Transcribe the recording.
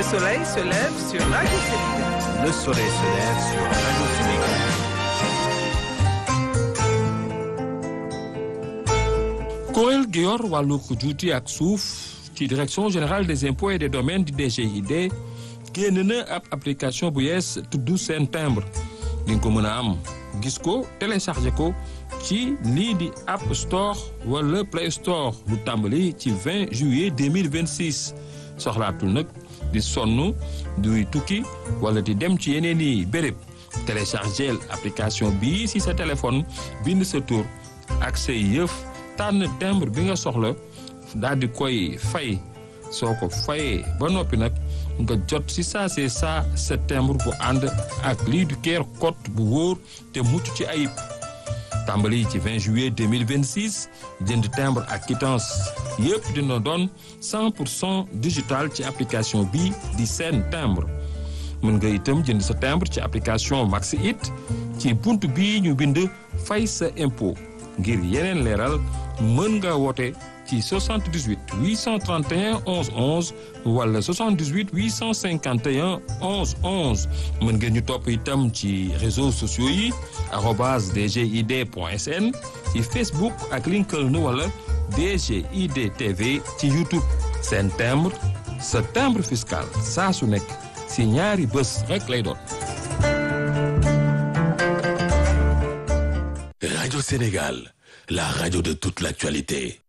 soleil se lève sur Radio Sénégal. Le soleil se lève sur Radio Sénégal. kuréel gi yor wàllu juuti ak suuf ci direction générale des impôts et des domaines di DGID génn na ab application bu yees tudd Sen Timbre di nga ko mën a am gis ko téléchargé ko ci lii di App Store wala Play Store lu tàmbali ci 20 juillet 2026 soxlaatul nag di sonn duy tukki wala di dem ci yeneen i béréb téléchargé application bii si sa téléphone bind sa tur ak say yëf tànn timbre bi nga soxla daal di koy fay soo ko fayee ba noppi nag nga jot si saa see saa sa timbre bu ànd ak lii du keer code bu wóor te mucc ci ayib tàmbali ci 20 juillet 2026 jënd timbre ak quittance yëpp dina doon 100% digital ci application bii di Sen Timbre mën nga itam jënd sa timbre ci application Maxi It ci bunt bii ñu bind fay sa impôt ngir yeneen leeral mën nga woote ci 78 831 11 11 wala 78 851 11 11 mën ngeen ñu topp itam ci réseaux sociaux yi @dgid.sn ci Facebook ak LinkedIn wala DGID TV ci YouTube. Sen Timbre sa timbre fiscal saa su nekk si ñaari bés rek lay doon. Radio Sénégal, la radio de toute l'actualité.